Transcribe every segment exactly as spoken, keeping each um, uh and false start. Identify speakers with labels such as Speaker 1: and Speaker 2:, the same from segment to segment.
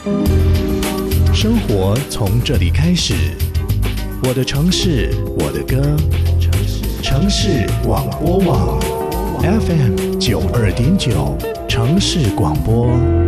Speaker 1: 生活从这里开始，我的城市，我的歌，城市广播网 F M 九二点九，城市广播。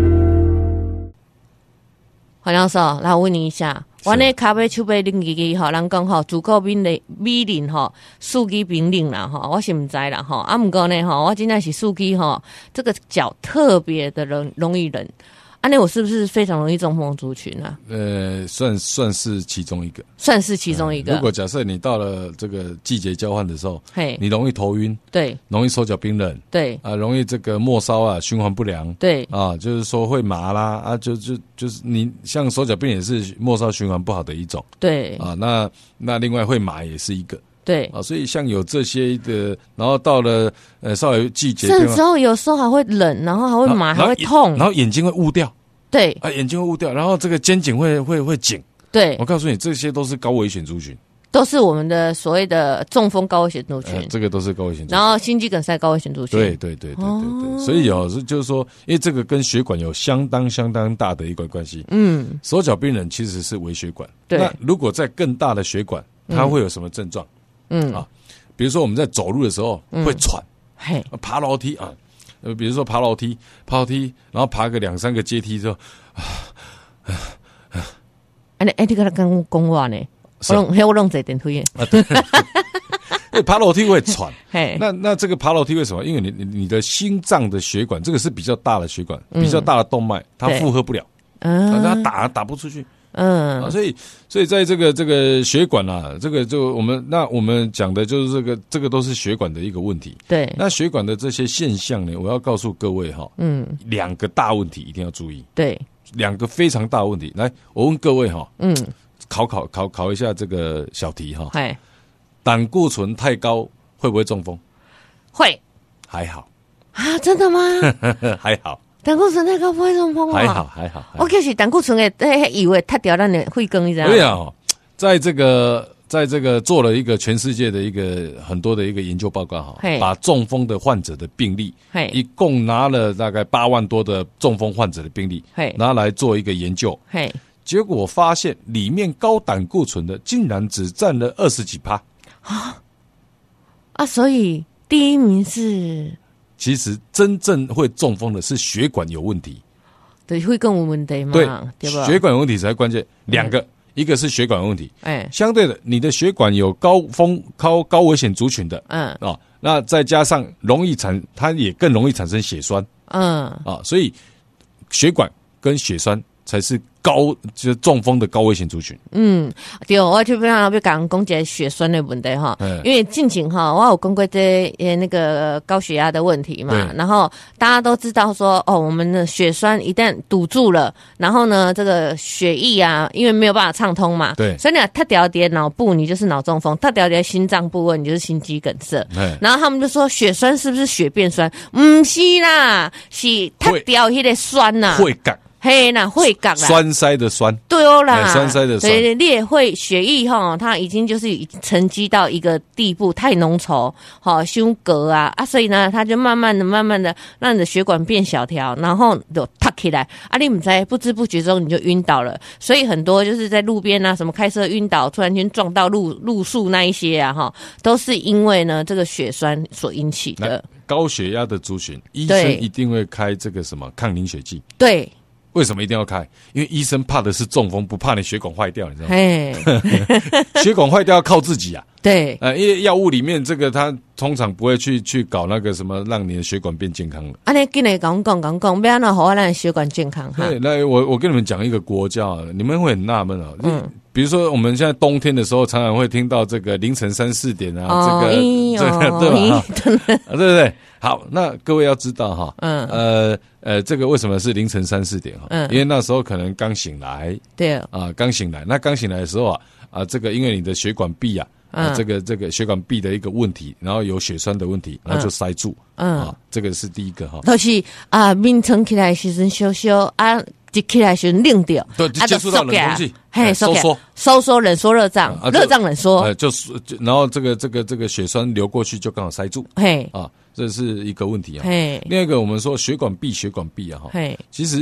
Speaker 2: 黄教授，来问你一下，我那咖啡手杯零几几哈，人讲哈，足够米的米林哈，数据平零啦哈，我是唔知啦哈，啊唔过呢哈，我今天是数据哈，这个脚特别的容容易冷。啊，那我是不是非常容易中风族群啊？
Speaker 3: 呃，算算是其中一个，
Speaker 2: 算是其中一个。
Speaker 3: 呃、如果假设你到了这个季节交换的时候，
Speaker 2: 嘿，
Speaker 3: 你容易头晕，
Speaker 2: 对，
Speaker 3: 容易手脚冰冷，
Speaker 2: 对，
Speaker 3: 啊，容易这个末梢啊循环不良，
Speaker 2: 对，
Speaker 3: 啊，就是说会麻啦，啊，就就就是你像手脚冰也是末梢循环不好的一种，
Speaker 2: 对，
Speaker 3: 啊，那那另外会麻也是一个。
Speaker 2: 对
Speaker 3: 啊，所以像有这些的，然后到了呃稍微季节，
Speaker 2: 这时候有时候还会冷，然后还会麻，还会痛，
Speaker 3: 然后眼睛会雾掉。
Speaker 2: 对
Speaker 3: 啊，眼睛会雾掉，然后这个肩颈会会会紧。
Speaker 2: 对，
Speaker 3: 我告诉你，这些都是高危险族群，
Speaker 2: 都是我们的所谓的中风高危险族群、呃，
Speaker 3: 这个都是高危险族群。
Speaker 2: 然后心肌梗塞高危险族群，
Speaker 3: 对对对对对对，哦、所以有就是说，因为这个跟血管有相当相当大的一个关系。嗯，手脚冰冷其实是微血管，对。那如果在更大的血管，它会有什么症状？嗯啊，比如说我们在走路的时候会喘，嘿、嗯，爬楼梯啊。呃，比如说爬楼梯，爬楼梯，然后爬个两三个阶梯之后，啊啊
Speaker 2: 啊！哎，哎，你跟他跟讲话呢？我弄，我弄这电梯啊，对，
Speaker 3: 对，爬楼梯会喘。那那这个爬楼梯为什么？因为你你你的心脏的血管，这个是比较大的血管，嗯、比较大的动脉，它负荷不了，嗯、啊，它打打不出去。嗯、啊，所以所以在这个这个血管啊，这个就我们那我们讲的就是这个这个都是血管的一个问题。对，那血管的这些现象呢，我要告诉各位哈，嗯，两个大问题一定要注意。对，两个非常大的问题。来，我问各位哈，嗯，考考考考一下这个小题哈，哎，胆固醇太高会不会中风？
Speaker 2: 会，
Speaker 3: 还好
Speaker 2: 啊，真的吗？
Speaker 3: 还好。
Speaker 2: 胆固醇太高不会中风啊？
Speaker 3: 还好还好。
Speaker 2: 我就是胆固醇诶，以为它掉咱的肺根，你知道吗？
Speaker 3: 对啊，在这个在这个做了一个全世界的一个很多的一个研究报告哈，把中风的患者的病例，一共拿了大概八万多的中风患者的病例，拿来做一个研究，结果发现里面高胆固醇的竟然只占了二十几趴
Speaker 2: 啊啊！所以第一名是。
Speaker 3: 其实真正会中风的是血管有问题，
Speaker 2: 对，会更有问题嘛？
Speaker 3: 对，
Speaker 2: 对吧？
Speaker 3: 血管有问题才关键。两个，嗯、一个是血管有问题，哎，相对的，你的血管有高风高高危险族群的，嗯啊、哦，那再加上容易产，它也更容易产生血栓，嗯啊，所以血管跟血栓才是高就是中风的高危险族群。嗯，
Speaker 2: 对，我就不要要讲讲这血栓的问题哈，因为近前哈，我有讲过这呃那个高血压的问题嘛，然后大家都知道说哦，我们的血栓一旦堵住了，然后呢，这个血液啊，因为没有办法畅通嘛，对，所以你它掉点脑部，你就是脑中风；它掉点心脏部位，你就是心肌梗塞。然后他们就说血栓是不是血变栓？不是啦，是它掉那个栓呐，
Speaker 3: 会干。
Speaker 2: 嘿，那会感啦，
Speaker 3: 栓塞的栓，
Speaker 2: 对哦啦，
Speaker 3: 栓塞的栓，
Speaker 2: 所以裂会血液哈，它已经就是沉积到一个地步，太浓稠，好胸隔啊啊，所以呢，它就慢慢的、慢慢的让你的血管变小条，然后就塌起来，啊，你不知不知不觉中你就晕倒了。所以很多就是在路边啊，什么开车晕倒，突然间撞到路路树那一些啊，哈，都是因为呢这个血栓所引起的。
Speaker 3: 高血压的族群，医生一定会开这个什么抗凝血剂。
Speaker 2: 对。
Speaker 3: 为什么一定要开？因为医生怕的是中风，不怕你血管坏掉，你知道吗？血管坏掉要靠自己啊。对，呃，因为药物里面这个它通常不会去去搞那个什么让你的血管变健康了。
Speaker 2: 啊，你跟你讲讲讲讲，不要那好让血管健康哈。
Speaker 3: 对，那我我跟你们讲一个国家啊，你们会很纳闷啊。嗯。比如说我们现在冬天的时候，常常会听到这个凌晨三四点啊，哦、这个、哦、这个对吧？对不对？好，那各位要知道哈，嗯呃呃，这个为什么是凌晨三四点哈？嗯，因为那时候可能刚醒来，对啊，刚醒来。那刚醒来的时候啊啊，这个因为你的血管壁啊，啊这个这个血管壁的一个问题，然后有血栓的问题，然后就塞住，嗯啊，这个是第一个哈。
Speaker 2: 就是啊，面撑起来时阵烧烧啊。一起来时冷掉，
Speaker 3: 对，就接触到冷空气，
Speaker 2: 嘿，收缩，收缩，冷缩热胀，热胀冷缩，
Speaker 3: 呃，就是然后这个这个这个血栓流过去就刚好塞住，嘿，啊，这是一个问题啊。嘿，另外一个我们说血管壁，血管壁啊，哈，嘿，其实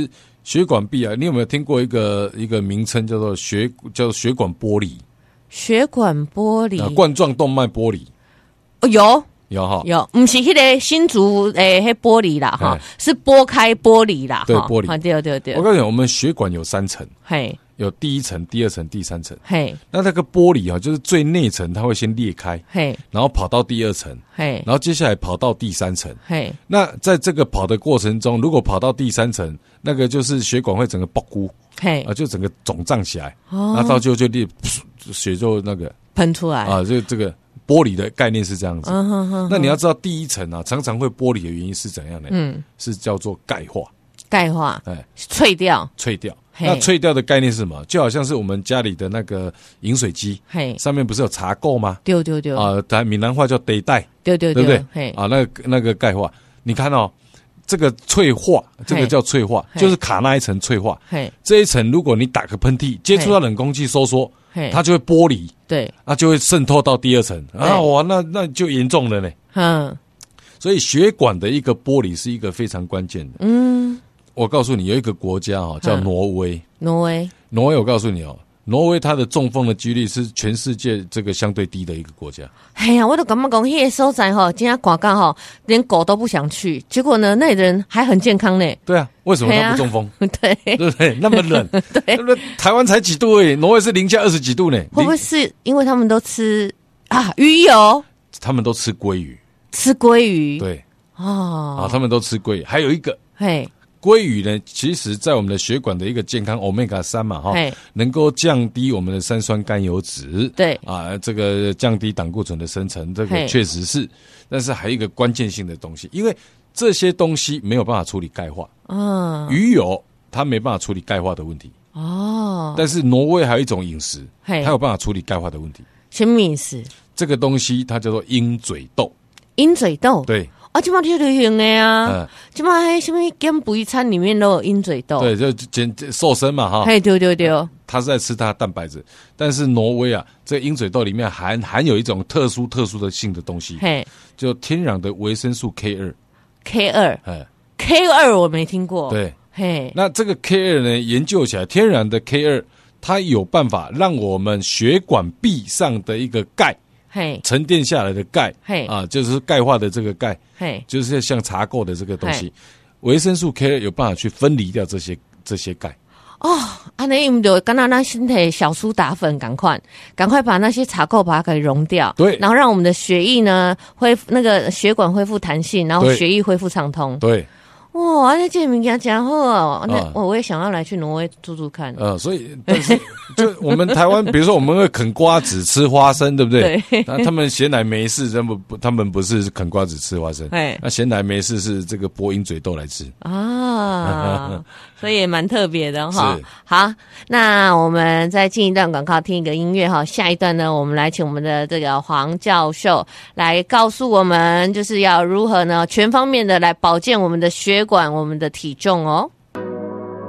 Speaker 3: 血管壁啊，你有没有听过一个一个名称叫做血叫做血管剥离？
Speaker 2: 血管剥离，
Speaker 3: 啊、冠状动脉剥离。
Speaker 2: 哦，有
Speaker 3: 有哈，
Speaker 2: 有，不是那个新竹诶，那玻璃啦哈，是剥开玻璃啦，
Speaker 3: 对玻璃，
Speaker 2: 对对对。
Speaker 3: 我告诉你，我们血管有三层，
Speaker 2: 嘿，
Speaker 3: 有第一层、第二层、第三层，
Speaker 2: 嘿。
Speaker 3: 那那个玻璃啊，就是最内层，它会先裂开，
Speaker 2: 嘿，然
Speaker 3: 后跑到第二层，嘿，然后接下来跑到第三层，嘿。那在这个跑的过程中，如果跑到第三层，那个就是血管会整个爆箍，嘿，啊，就整个肿胀起来，哦，那到最后就裂，血就那个
Speaker 2: 喷出来
Speaker 3: 啊，就这个。玻璃的概念是这样子，嗯、哼哼，那你要知道第一层啊，常常会玻璃的原因是怎样的？嗯，是叫做钙化，
Speaker 2: 钙化，哎，脆掉，
Speaker 3: 脆掉。那脆掉的概念是什么？就好像是我们家里的那个饮水机，嘿，上面不是有茶垢吗？
Speaker 2: 丢丢丢
Speaker 3: 啊，在闽南话叫得带，
Speaker 2: 丢丢，
Speaker 3: 对不对？嘿，啊，那个那个钙化，你看哦，这个脆化，这个叫脆化，就是卡那一层脆化。嘿，这一层如果你打个喷嚏，接触到冷空气收缩。它就会剥离，
Speaker 2: 对，
Speaker 3: 啊，就会渗透到第二层啊，哇，那那就严重了呢。嗯，所以血管的一个剥离是一个非常关键的。嗯，我告诉你，有一个国家哦，叫挪威。
Speaker 2: 挪威，
Speaker 3: 挪威，我告诉你哦，挪威它的中风的几率是全世界这个相对低的一个国家。
Speaker 2: 哎呀，我都感觉讲那个所在哈，今天广告哈，连狗都不想去，结果呢，那里的人还很健康呢。
Speaker 3: 对啊，为什么他不中风？
Speaker 2: 对，
Speaker 3: 对不对？那么冷，
Speaker 2: 对，
Speaker 3: 台湾才几度而已，挪威是零下二十几度呢。
Speaker 2: 会不会是因为他们都吃啊鱼油？
Speaker 3: 他们都吃鲑鱼，
Speaker 2: 吃鲑鱼。
Speaker 3: 对，哦，啊，他们都吃鲑鱼。还有一个，嘿。鲑鱼呢，其实在我们的血管的一个健康 omega 三 嘛，哈，能够降低我们的三酸甘油酯，对啊，这个降低胆固醇的生成，这个确实是。但是还有一个关键性的东西，因为这些东西没有办法处理钙化，嗯，鱼油它没办法处理钙化的问题，哦。但是挪威还有一种饮食，它有办法处理钙化的问题。
Speaker 2: 什么饮食？这
Speaker 3: 个东西它叫做鹰嘴豆。
Speaker 2: 鹰嘴豆，
Speaker 3: 对。
Speaker 2: 啊，这么就流行的啊！这么还什么减肥餐里面都有鹰嘴豆，
Speaker 3: 对，就减瘦身嘛，哈。
Speaker 2: 嘿，对对对，
Speaker 3: 他是在吃它的蛋白质，但是挪威啊，这鹰嘴豆里面含含有一种特殊特殊的性的东西，嘿，就天然的维生素 K 二
Speaker 2: ，K 二，哎 ，K 二我没听过，
Speaker 3: 对，嘿，那这个 K 二呢，研究起来，天然的 K 二，它有办法让我们血管壁上的一个钙。沉淀下来的钙，啊，就是钙化的这个钙，就是像茶垢的这个东西，维生素 K 有办法去分离掉这些这些钙。
Speaker 2: 哦，安尼唔就刚刚那身体小苏打粉，赶快赶快把那些茶垢把它给溶掉，
Speaker 3: 对，
Speaker 2: 然后让我们的血液呢恢复那个血管恢复弹性，然后血液恢复畅通，
Speaker 3: 对。
Speaker 2: 哇，那这物件真好哦！那我我也想要来去挪威住住看。
Speaker 3: 呃，所以但是就我们台湾，比如说我们会啃瓜子、吃花生，对不对？对。那他们咸奶没事，他们不，他们不是啃瓜子、吃花生。哎，那咸奶没事是这个剥鹰嘴豆来吃
Speaker 2: 啊，所以也蛮特别的哈。好，那我们再进一段广告，听一个音乐哈。下一段呢，我们来请我们的这个黄教授来告诉我们，就是要如何呢全方面的来保健我们的血管、我们的体重哦。